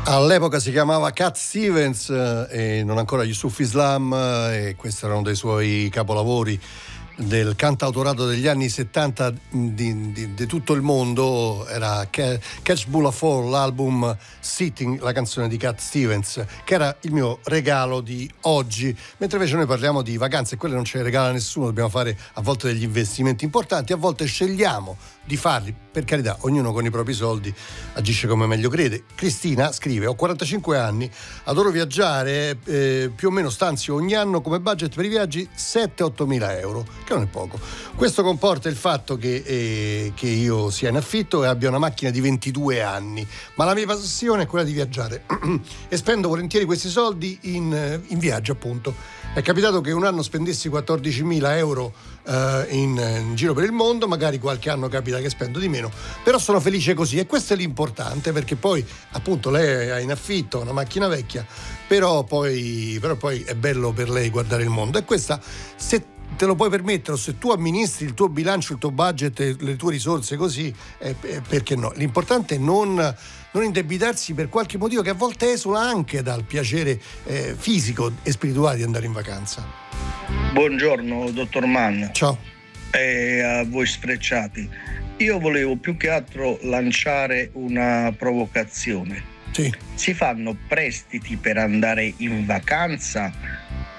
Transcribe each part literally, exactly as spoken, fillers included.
All'epoca si chiamava Cat Stevens eh, e non ancora Yusuf Islam, eh, e questi erano dei suoi capolavori del cantautorato degli anni settanta di, di, di tutto il mondo. Era Catch Bulla Fall, l'album Sitting, la canzone di Cat Stevens, che era il mio regalo di oggi. Mentre invece noi parliamo di vacanze, e quelle non ce le regala nessuno, dobbiamo fare a volte degli investimenti importanti, a volte scegliamo di farli, per carità, ognuno con i propri soldi agisce come meglio crede. Cristina scrive: ho quarantacinque anni, adoro viaggiare, eh, più o meno stanzio ogni anno come budget per i viaggi sette otto mila euro, che non è poco. Questo comporta il fatto che, eh, che io sia in affitto e abbia una macchina di ventidue anni, ma la mia passione è quella di viaggiare e spendo volentieri questi soldi in, in viaggio, appunto. È capitato che un anno spendessi quattordicimila euro uh, in, in giro per il mondo, magari qualche anno capita che spendo di meno, però sono felice così, e questo è l'importante, perché poi appunto lei ha in affitto una macchina vecchia, però poi, però poi è bello per lei guardare il mondo, e questa, se te lo puoi permettere, o se tu amministri il tuo bilancio, il tuo budget e le tue risorse così, eh, perché no? L'importante è non, non indebitarsi per qualche motivo che a volte esula anche dal piacere eh, fisico e spirituale di andare in vacanza. Buongiorno dottor Mann. Ciao. E a voi sfrecciati, io volevo più che altro lanciare una provocazione. Sì. Si fanno prestiti per andare in vacanza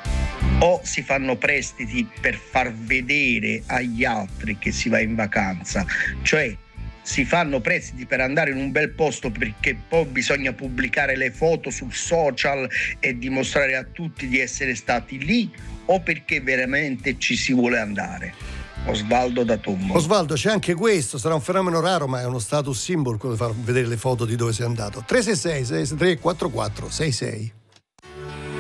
o si fanno prestiti per far vedere agli altri che si va in vacanza? Cioè, si fanno prestiti per andare in un bel posto perché poi bisogna pubblicare le foto sul social e dimostrare a tutti di essere stati lì, o perché veramente ci si vuole andare? Osvaldo da Tombo. Osvaldo, c'è anche questo, sarà un fenomeno raro, ma è uno status symbol quello di far vedere le foto di dove sei andato. tre sei sei sei tre quattro quattro sei sei.